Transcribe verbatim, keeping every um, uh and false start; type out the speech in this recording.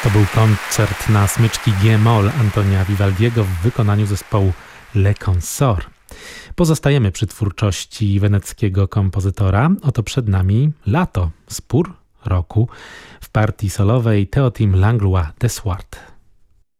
To był koncert na smyczki G-moll Antonia Vivaldiego w wykonaniu zespołu Le Consort. Pozostajemy przy twórczości weneckiego kompozytora. Oto przed nami Lato, spór roku w partii solowej Théotime Langlois de Swart.